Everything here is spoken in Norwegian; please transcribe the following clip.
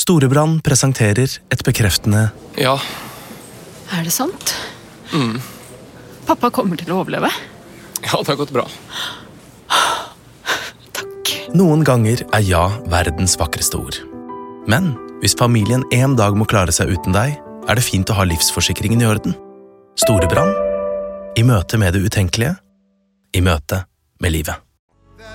Storebrand presenterer et bekreftende Ja. Er det sant? Pappa kommer til å overleve? Ja, det har gått bra. Takk. Noen ganger er ja verdens vakreste ord. Men hvis familien en dag må klare seg uten deg, er det fint å ha livsforsikringen i orden. Storebrand. I møte med det utenkelige. I møte med livet.